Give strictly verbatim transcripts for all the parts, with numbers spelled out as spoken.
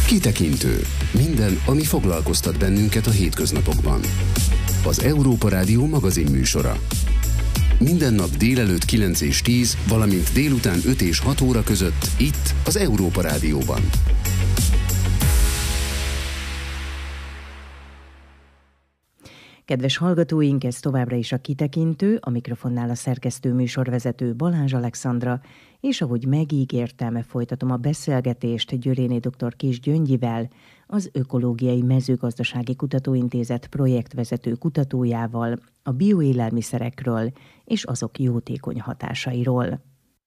Kitekintő. Minden, ami foglalkoztat bennünket a hétköznapokban. Az Európa Rádió magazin műsora. Minden nap délelőtt kilenc és tíz, valamint délután öt és hat óra között itt az Európa Rádióban. Kedves hallgatóink, ez továbbra is a Kitekintő, a mikrofonnál a szerkesztő műsorvezető Balázs Alexandra, és ahogy megígértem, folytatom a beszélgetést Györéné dr. Kiss Gyöngyivel, az Ökológiai Mezőgazdasági Kutatóintézet projektvezető kutatójával, a bioélelmiszerekről és azok jótékony hatásairól.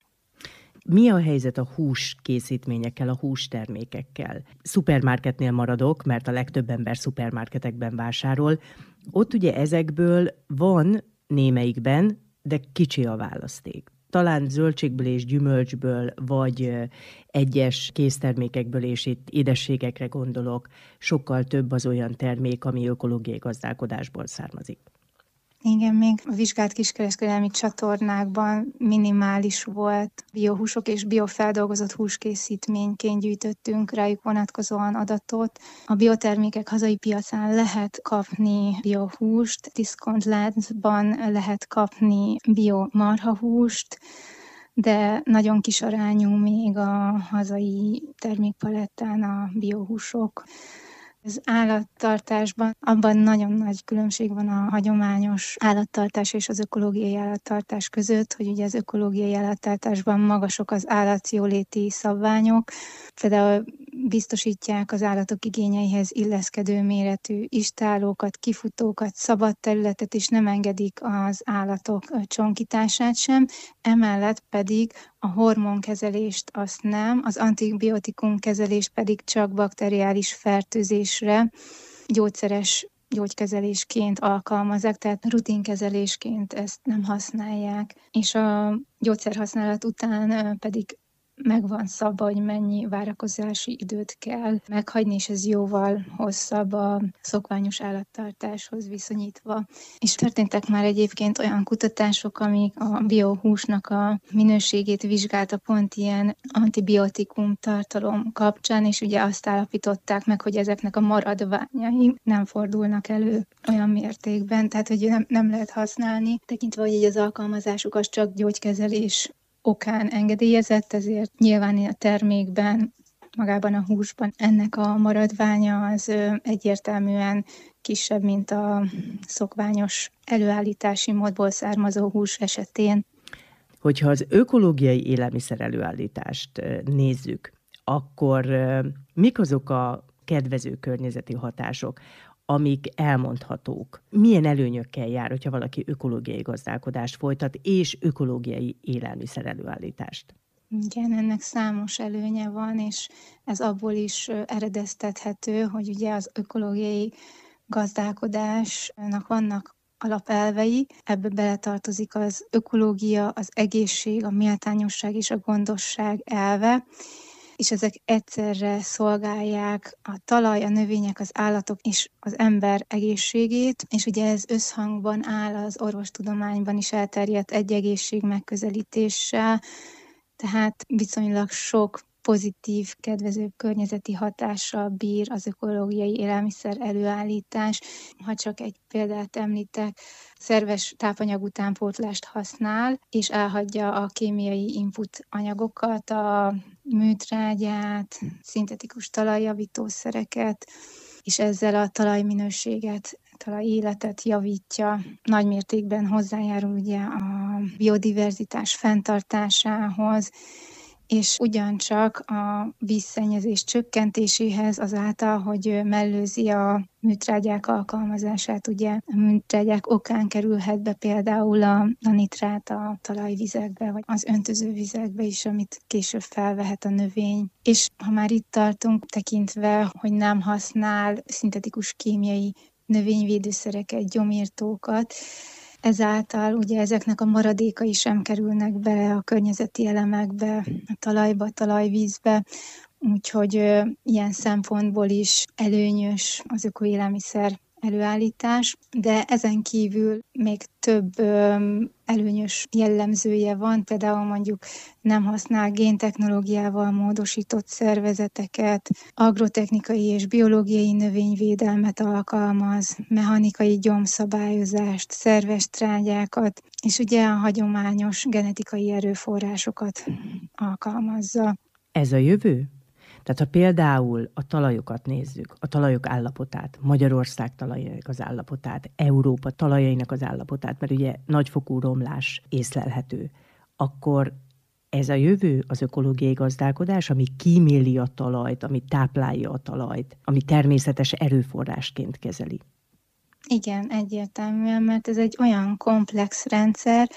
Mi a helyzet a húskészítményekkel, a hústermékekkel? Szupermarketnél maradok, mert a legtöbb ember szupermarketekben vásárol. Ott ugye ezekből van némelyikben, de kicsi a választék. Talán zöldségből és gyümölcsből, vagy egyes késztermékekből, és itt édességekre gondolok, sokkal több az olyan termék, ami ökológiai gazdálkodásból származik. Igen, még a vizsgált kiskereskedelmi csatornákban minimális volt biohúsok és biofeldolgozott húskészítményként gyűjtöttünk rájuk vonatkozóan adatot. A biotermékek hazai piacán lehet kapni biohúst, diszkontláncban lehet kapni biomarhahúst, de nagyon kis arányú még a hazai termékpalettán a biohúsok. Az állattartásban abban nagyon nagy különbség van a hagyományos állattartás és az ökológiai állattartás között, hogy ugye az ökológiai állattartásban magasok az állatjóléti szabványok, például biztosítják az állatok igényeihez illeszkedő méretű istállókat, kifutókat, szabad területet, és nem engedik az állatok csonkítását sem, emellett pedig a hormonkezelést azt nem, az antibiotikum kezelést pedig csak bakteriális fertőzésre, gyógyszeres gyógykezelésként alkalmazzák, tehát rutinkezelésként ezt nem használják. És a gyógyszerhasználat után pedig meg van szabva, hogy mennyi várakozási időt kell meghagyni, és ez jóval hosszabb a szokványos állattartáshoz viszonyítva. És történtek már egyébként olyan kutatások, amik a biohúsnak a minőségét vizsgálta pont ilyen antibiotikum tartalom kapcsán, és ugye azt állapították meg, hogy ezeknek a maradványai nem fordulnak elő olyan mértékben, tehát hogy nem, nem lehet használni, tekintve, hogy az alkalmazásuk az csak gyógykezelés okán engedélyezett, ezért nyilván a termékben, magában a húsban ennek a maradványa az egyértelműen kisebb, mint a szokványos előállítási módból származó hús esetén. Hogyha az ökológiai élelmiszer előállítást nézzük, akkor mik azok a kedvező környezeti hatások, amik elmondhatók? Milyen előnyökkel jár, hogyha valaki ökológiai gazdálkodást folytat, és ökológiai élelmiszer előállítást? Igen, ennek számos előnye van, és ez abból is eredeztethető, hogy ugye az ökológiai gazdálkodásnak vannak alapelvei, ebbe beletartozik az ökológia, az egészség, a méltányosság és a gondosság elve, és ezek egyszerre szolgálják a talaj, a növények, az állatok és az ember egészségét, és ugye ez összhangban áll az orvostudományban is elterjedt egy egészség megközelítéssel, tehát viszonylag sok pozitív, kedvező környezeti hatással bír az ökológiai élelmiszer előállítás. Ha csak egy példát említek, szerves tápanyag utánpótlást használ, és elhagyja a kémiai input anyagokat, a műtrágyát, szintetikus talajjavítószereket, és ezzel a talajminőséget, talajéletet javítja. Nagy mértékben hozzájárul ugye a biodiverzitás fenntartásához, és ugyancsak a vízszennyezés csökkentéséhez azáltal, hogy mellőzi a műtrágyák alkalmazását. Ugye a műtrágyák okán kerülhet be például a, a nitrát a talajvizekbe, vagy az öntöző vizekbe is, amit később felvehet a növény. És ha már itt tartunk, tekintve, hogy nem használ szintetikus kémiai növényvédőszereket, gyomírtókat, ezáltal ugye ezeknek a maradékai sem kerülnek bele a környezeti elemekbe, a talajba, a talajvízbe, úgyhogy ö, ilyen szempontból is előnyös az ökoélelmiszer előállítás, de ezen kívül még több előnyös jellemzője van, például mondjuk nem használ géntechnológiával módosított szervezeteket, agrotechnikai és biológiai növényvédelmet alkalmaz, mechanikai gyomszabályozást, szerves trágyákat, és ugye a hagyományos genetikai erőforrásokat alkalmazza. Ez a jövő? Tehát ha például a talajokat nézzük, a talajok állapotát, Magyarország talajainak az állapotát, Európa talajainak az állapotát, mert ugye nagyfokú romlás észlelhető, akkor ez a jövő az ökológiai gazdálkodás, ami kíméli a talajt, ami táplálja a talajt, ami természetes erőforrásként kezeli. Igen, egyértelműen, mert ez egy olyan komplex rendszer,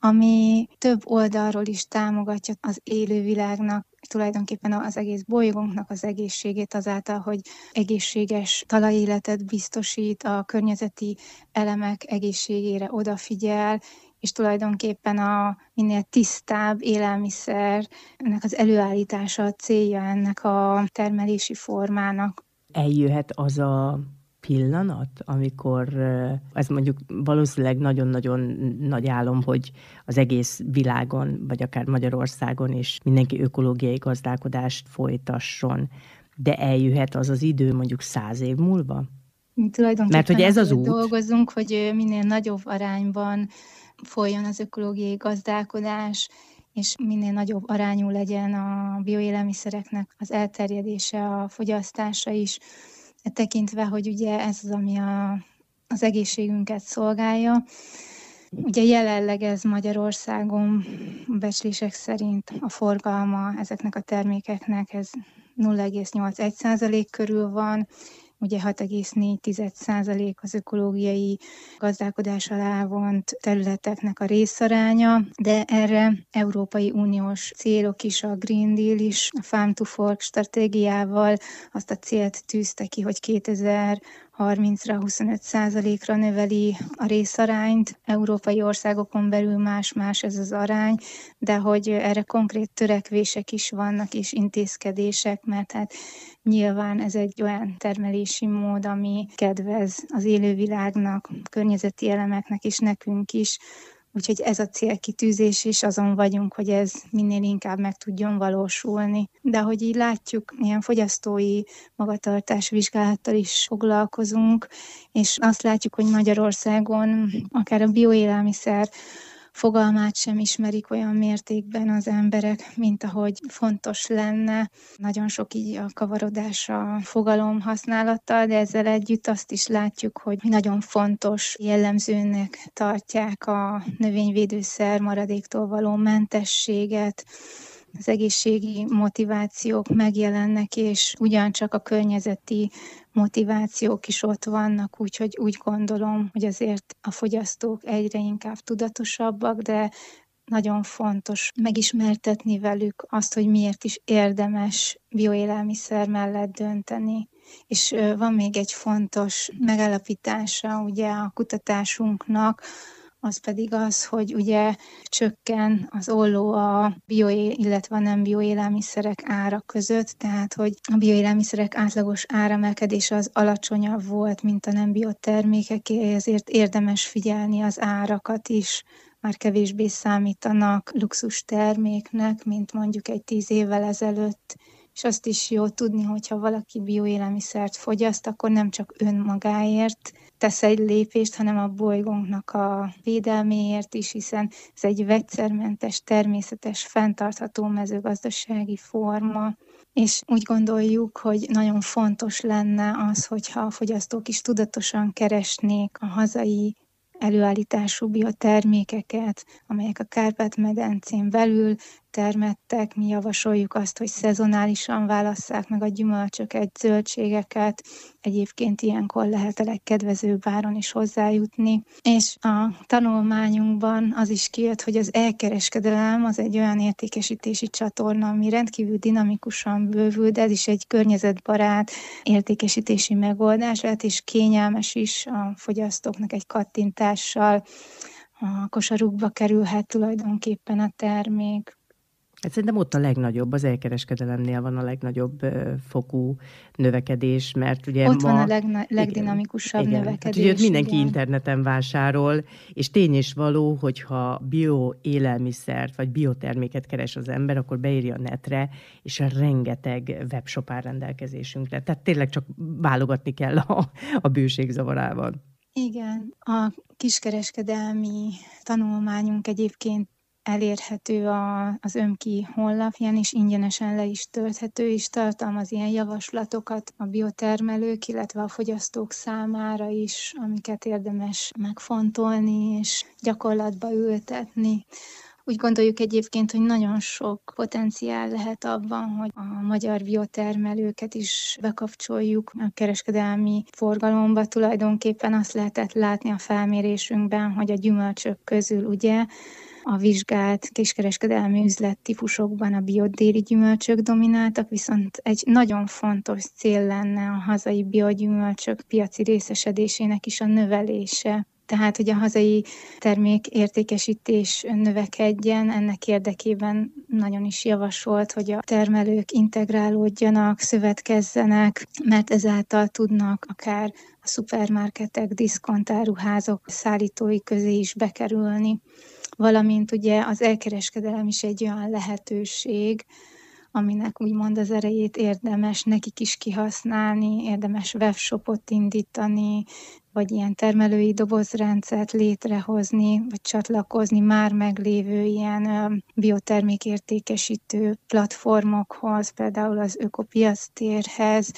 ami több oldalról is támogatja az élővilágnak, tulajdonképpen az egész bolygónknak az egészségét azáltal, hogy egészséges talajéletet biztosít, a környezeti elemek egészségére odafigyel, és tulajdonképpen a minél tisztább élelmiszer, ennek az előállítása a célja ennek a termelési formának. Eljöhet az a pillanat, amikor ez mondjuk valószínűleg nagyon-nagyon nagy álom, hogy az egész világon, vagy akár Magyarországon is mindenki ökológiai gazdálkodást folytasson, de eljöhet az az idő mondjuk száz év múlva? Mi tulajdonképpen Mert hogy ez az út. Dolgozunk, hogy minél nagyobb arányban folyjon az ökológiai gazdálkodás, és minél nagyobb arányú legyen a bioélelmiszereknek az elterjedése, a fogyasztása is, tekintve, hogy ugye ez az, ami a, az egészségünket szolgálja. Ugye jelenleg ez Magyarországon becslések szerint a forgalma ezeknek a termékeknek ez nulla egész nyolc százalék körül van, ugye hat egész négy százalék az ökológiai gazdálkodás alá vont területeknek a részaránya, de erre Európai Uniós célok is, a Green Deal is, a Farm to Fork stratégiával azt a célt tűzte ki, hogy kétezer-harmincra huszonöt százalékra növeli a részarányt. Európai országokon belül más-más ez az arány, de hogy erre konkrét törekvések is vannak, és intézkedések, mert hát nyilván ez egy olyan termelési mód, ami kedvez az élővilágnak, környezeti elemeknek és nekünk is. Úgyhogy ez a célkitűzés is, azon vagyunk, hogy ez minél inkább meg tudjon valósulni. De ahogy így látjuk, ilyen fogyasztói magatartás vizsgálattal is foglalkozunk, és azt látjuk, hogy Magyarországon akár a bioélelmiszer fogalmát sem ismerik olyan mértékben az emberek, mint ahogy fontos lenne. Nagyon sok így a kavarodás a fogalom használata, de ezzel együtt azt is látjuk, hogy nagyon fontos jellemzőnek tartják a növényvédőszer maradéktól való mentességet, az egészségi motivációk megjelennek, és ugyancsak a környezeti motivációk is ott vannak, úgyhogy úgy gondolom, hogy azért a fogyasztók egyre inkább tudatosabbak, de nagyon fontos megismertetni velük azt, hogy miért is érdemes bioélelmiszer mellett dönteni. És van még egy fontos megállapítása ugye a kutatásunknak, az pedig az, hogy ugye csökken az olló a bio, illetve a nem bioélelmiszerek ára között, tehát hogy a bioélelmiszerek átlagos áremelkedése az alacsonyabb volt, mint a nem biotermékeké, ezért érdemes figyelni az árakat is, már kevésbé számítanak luxus terméknek, mint mondjuk egy tíz évvel ezelőtt. És azt is jó tudni, hogyha valaki bioélelmiszert fogyaszt, akkor nem csak önmagáért tesz egy lépést, hanem a bolygónknak a védelméért is, hiszen ez egy vegyszermentes, természetes, fenntartható mezőgazdasági forma. És úgy gondoljuk, hogy nagyon fontos lenne az, hogyha a fogyasztók is tudatosan keresnék a hazai előállítású biotermékeket, amelyek a Kárpát-medencén belül termettek. Mi javasoljuk azt, hogy szezonálisan válasszák meg a gyümölcsöket, zöldségeket. Egyébként ilyenkor lehet a legkedvezőbb áron is hozzájutni. És a tanulmányunkban az is kijött, hogy az elkereskedelem az egy olyan értékesítési csatorna, ami rendkívül dinamikusan bővül, de ez is egy környezetbarát értékesítési megoldás lehet, és kényelmes is a fogyasztóknak egy kattintással. A kosarukba kerülhet tulajdonképpen a termék. Hát szerintem ott a legnagyobb, az elkereskedelemnél van a legnagyobb uh, fokú növekedés, mert ugye ott ma... van a legna- legdinamikusabb igen, növekedés. Hát ugye mindenki igen. interneten vásárol, és tény is való, hogyha bioélelmiszert vagy bioterméket keres az ember, akkor beírja a netre, és rengeteg webshop áll rendelkezésünkre. Tehát tényleg csak válogatni kell a, a bőség zavarában. Igen, a kiskereskedelmi tanulmányunk egyébként elérhető a, az ÖMKI honlapján, és ingyenesen le is tölthető, és tartalmaz ilyen javaslatokat a biotermelők, illetve a fogyasztók számára is, amiket érdemes megfontolni és gyakorlatba ültetni. Úgy gondoljuk egyébként, hogy nagyon sok potenciál lehet abban, hogy a magyar biotermelőket is bekapcsoljuk a kereskedelmi forgalomba. Tulajdonképpen azt lehetett látni a felmérésünkben, hogy a gyümölcsök közül ugye a vizsgált kiskereskedelmi üzlettípusokban a biodéli gyümölcsök domináltak, viszont egy nagyon fontos cél lenne a hazai biogyümölcsök piaci részesedésének is a növelése. Tehát, hogy a hazai termék értékesítés növekedjen, ennek érdekében nagyon is javasolt, hogy a termelők integrálódjanak, szövetkezzenek, mert ezáltal tudnak akár a szupermarketek, diszkontáruházok szállítói közé is bekerülni. Valamint ugye az elkereskedelem is egy olyan lehetőség, aminek úgymond az erejét érdemes nekik is kihasználni, érdemes webshopot indítani, vagy ilyen termelői dobozrendszert létrehozni, vagy csatlakozni már meglévő ilyen biotermékértékesítő platformokhoz, például az ökopiactérhez,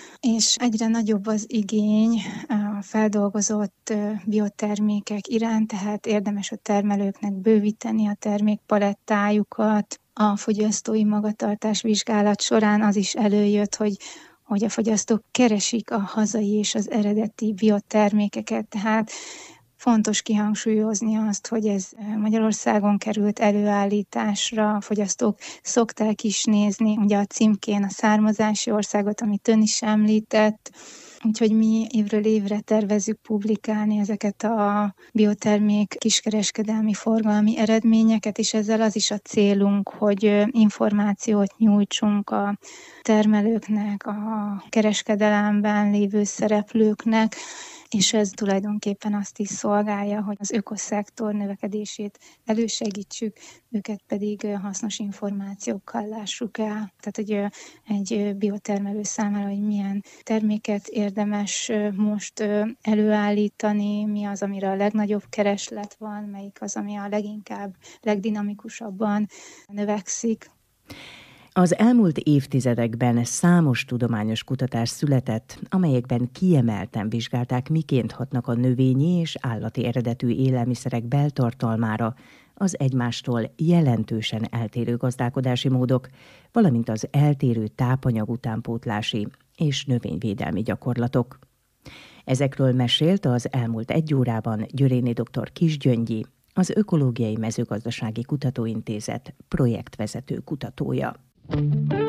és egyre nagyobb az igény a feldolgozott biotermékek iránt, tehát érdemes a termelőknek bővíteni a termékpalettájukat. A fogyasztói magatartás vizsgálat során az is előjött, hogy hogy a fogyasztók keresik a hazai és az eredeti biotermékeket, tehát fontos kihangsúlyozni azt, hogy ez Magyarországon került előállításra, a fogyasztók szokták is nézni, ugye a címkén a származási országot, amit ön is említett, úgyhogy mi évről évre tervezzük publikálni ezeket a biotermék kiskereskedelmi forgalmi eredményeket, és ezzel az is a célunk, hogy információt nyújtsunk a termelőknek, a kereskedelemben lévő szereplőknek, és ez tulajdonképpen azt is szolgálja, hogy az ökoszektor növekedését elősegítsük, őket pedig hasznos információkkal lássuk el. Tehát, hogy egy biotermelő számára, hogy milyen terméket érdemes most előállítani, mi az, amire a legnagyobb kereslet van, melyik az, ami a leginkább, legdinamikusabban növekszik. Az elmúlt évtizedekben számos tudományos kutatás született, amelyekben kiemelten vizsgálták, miként hatnak a növényi és állati eredetű élelmiszerek beltartalmára az egymástól jelentősen eltérő gazdálkodási módok, valamint az eltérő tápanyag utánpótlási és növényvédelmi gyakorlatok. Ezekről mesélt az elmúlt egy órában Györéné dr. Kiss Gyöngyi, az Ökológiai Mezőgazdasági Kutatóintézet projektvezető kutatója.